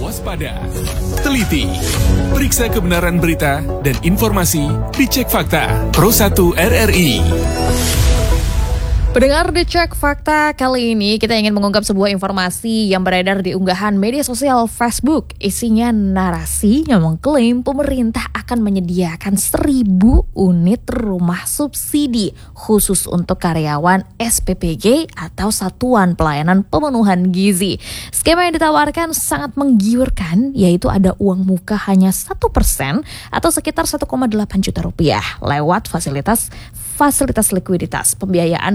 Waspada, teliti, periksa kebenaran berita dan informasi dicek fakta. Pro 1 RRI. Pendengar Dicek Fakta, kali ini kita ingin mengungkap sebuah informasi yang beredar di unggahan media sosial Facebook. Isinya narasi yang mengklaim pemerintah akan menyediakan 1.000 unit rumah subsidi khusus untuk karyawan SPPG atau Satuan Pelayanan Pemenuhan Gizi. Skema yang ditawarkan sangat menggiurkan, yaitu ada uang muka hanya 1% atau sekitar 1,8 juta rupiah lewat fasilitas likuiditas pembiayaan